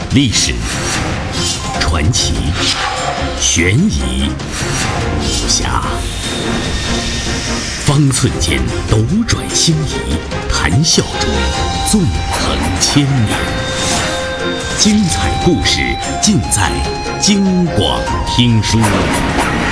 历史、传奇、悬疑、武侠，方寸间斗转星移，谈笑中纵横千年。精彩故事尽在京广听书。